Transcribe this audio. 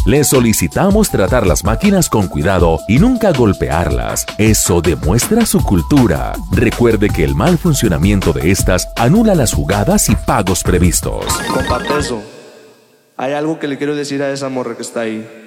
Le solicitamos tratar las máquinas con cuidado y nunca golpearlas. Eso demuestra su cultura. Recuerde que el mal funcionamiento de estas anula las jugadas y pagos previstos. Compa Teso, hay algo que le quiero decir a esa morra que está ahí.